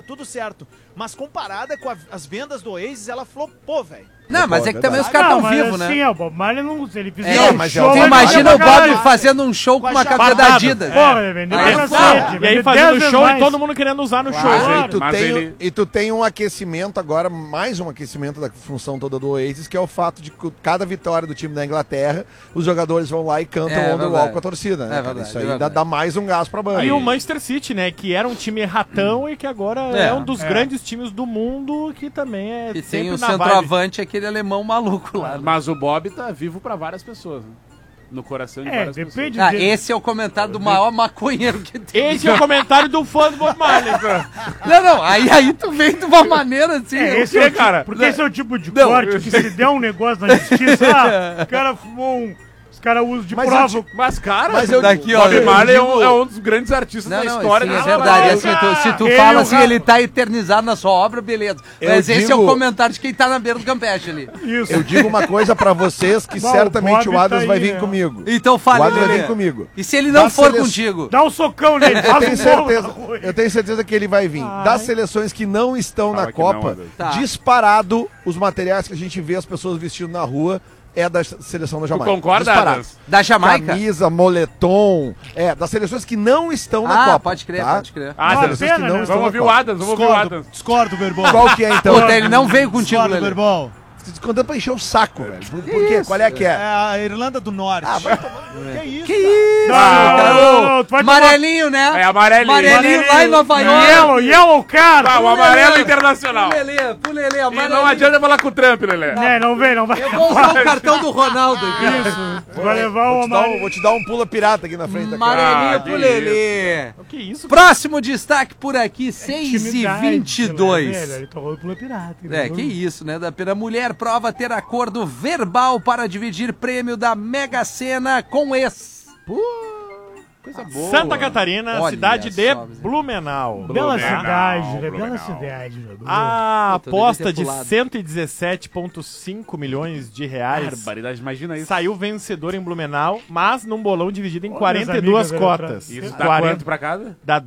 tudo certo. Mas comparada com as vendas do Oasis, ela flopou, velho. Não, mas é que também os caras estão vivos, né? Sim, o Bob Marley não... Se ele fizer show... Tu imagina o Bob fazendo um show com uma camisa da Adidas. Pô, ele vendeu pra cacete. E aí fazendo show e todo mundo querendo usar no show. E tu tem um aquecimento agora, mais um aquecimento da função toda do Oasis, que é o fato de que cada vitória do time da Inglaterra, os jogadores vão lá e cantam o Wonderwall com a torcida, né? Isso aí dá mais um gás pra banda. E o Manchester City, né? Que era um time ratão e que agora é um dos grandes times do mundo, que também é e sempre tem o na centroavante, aquele alemão maluco lá. Mas o Bob tá vivo pra várias pessoas, né? No coração de várias pessoas. Esse é o comentário do maior maconheiro que tem. Esse é o comentário do fã do Bob Marley. Não, aí tu vem de uma maneira assim. Esse é, cara. Porque esse é o tipo de corte que se der um negócio na justiça, o cara fumou os caras usam de prova. Mas, cara, daqui, Bob Marley é um dos grandes artistas da história. É verdade. Assim, se tu fala assim, ele tá eternizado na sua obra, beleza. Mas esse é o comentário de quem tá na beira do Campeche ali. Isso. Eu digo uma coisa pra vocês, que certamente o Adams vai vir comigo. Então fala, o Adams vai vir comigo. E se ele não for contigo? Dá um socão nele. Eu tenho certeza que ele vai vir. Das seleções que não estão na Copa, disparado os materiais que a gente vê as pessoas vestindo na rua, é da seleção da Jamaica. Tu concorda, Adams? Da Jamaica? Camisa, moletom, das seleções que não estão na Copa. Pode crer, tá? pode crer. Seleções que não estão vamos ouvir o Adams, Discordo, Berbol. Qual que é, então? Puta, ele não veio contigo, Discordo, Berbol. Descontando pra encher o saco, velho. Por quê? Qual é que é? É a Irlanda do Norte. Que isso? Que isso? Amarelinho, né? É amarelinho. Amarelinho lá em Nova York. Yellow, cara. O amarelo internacional. Pulelê, E não adianta falar com o Trump, Lelé. Não vem, não vai. Eu vou usar o cartão do Ronaldo aqui. Isso. Vai levar o amarelinho. Vou te dar um pula pirata aqui na frente. Amarelinho, Pulelê. Que isso? Próximo destaque por aqui, 6h22. Ele tomou pula pirata. Que isso, né? Da pena mulher prova ter acordo verbal para dividir prêmio da Mega Sena com ex. Coisa boa. Santa Catarina, Olha cidade de só, Blumenau. Bela cidade, né? Bela cidade. A aposta de 117,5 milhões de reais. Barbaridade, imagina isso. Saiu vencedor em Blumenau, mas num bolão dividido em 42 cotas. Isso dá quanto pra cada? Dá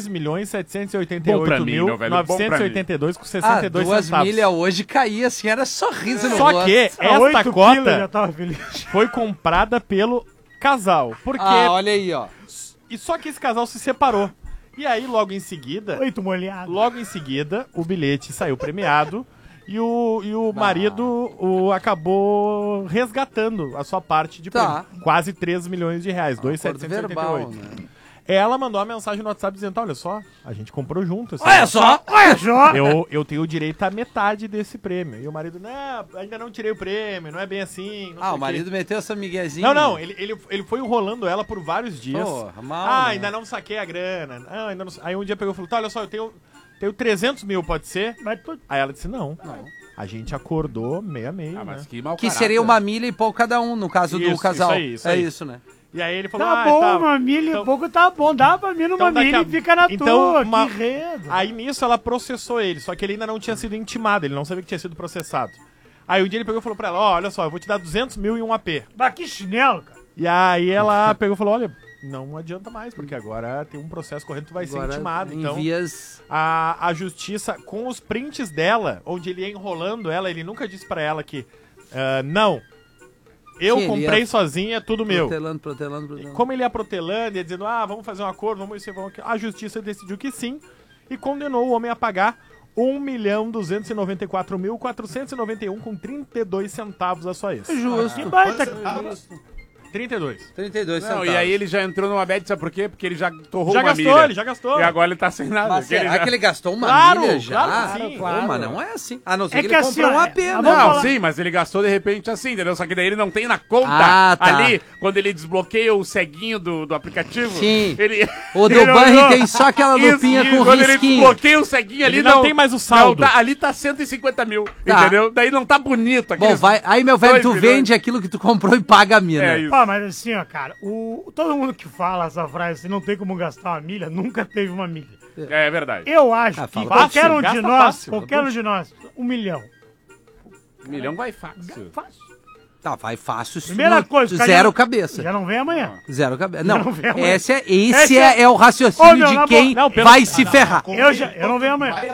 2.788.982 com 62 2 centavos. milhas hoje caía assim, era sorriso no Só rosto. que esta cota já feliz. foi comprada pelo casal. Porque olha aí, ó. E só que esse casal se separou. E aí, logo em seguida, o bilhete saiu premiado e o marido acabou resgatando a sua parte de prêmio. Quase 3 milhões de reais, 2.788. Né? Ela mandou uma mensagem no WhatsApp dizendo, olha só, a gente comprou junto. Assim, Olha só! Eu tenho direito à metade desse prêmio. E o marido, não, ainda não tirei o prêmio, não é bem assim. O marido meteu essa miguezinha. Não, ele foi enrolando ela por vários dias. Porra, mal, ainda não saquei a grana. Ainda não... Aí um dia pegou e falou, tá, olha só, eu tenho 300 mil, pode ser? Aí ela disse, não. A gente acordou meio a meio, né? Que seria 1 milha e pouco cada um, no caso do casal. Isso aí. É isso, né? E aí ele falou, tá bom, 1 milha e pouco tá bom, dá pra mim numa milha e fica na tua, que redo. Aí nisso ela processou ele, só que ele ainda não tinha sido intimado, ele não sabia que tinha sido processado. Aí um dia ele pegou e falou pra ela, olha só, eu vou te dar 200 mil e um AP. Mas que chinelo, cara. E aí ela pegou e falou, olha, não adianta mais, porque agora tem um processo correndo, tu vai ser intimado. Então, a justiça, com os prints dela, onde ele ia enrolando ela, ele nunca disse pra ela que, não, eu comprei sozinho, é tudo meu. Protelando. Como ele ia protelando, ia dizendo, vamos fazer um acordo, vamos isso, a justiça decidiu que sim, e condenou o homem a pagar 1.294.491 com 32 centavos a sua ex. Justo. 32 centavos. E aí ele já entrou numa bad, sabe por quê? Porque ele já torrou uma milha. Ele já gastou. E agora ele tá sem nada. Mas será que ele gastou uma milha já? Claro, sim. Pô, mas não é assim. A não ser que que ele comprou um AP, né? Não, sim, mas ele gastou de repente assim, entendeu? Só que daí ele não tem na conta ali, quando ele desbloqueia o ceguinho do aplicativo. Sim. O do Banri tem só aquela lupinha com quando risquinho. Ele desbloqueia o ceguinho ali, não tem mais o saldo. Ali tá 150 mil, entendeu? Daí não tá bonito. Bom, aí, meu velho, tu vende aquilo que tu comprou e paga a mina. É isso. Mas assim, ó, cara, todo mundo que fala essa frase, se não tem como gastar uma milha, nunca teve uma milha. É verdade. Eu acho que qualquer um de nós, 1 milhão. 1 milhão vai fácil. Tá, vai fácil. Primeira coisa, zero cabeça. Já não vem amanhã. Zero cabeça. Não, esse é o raciocínio de quem vai se ferrar. Eu não venho amanhã.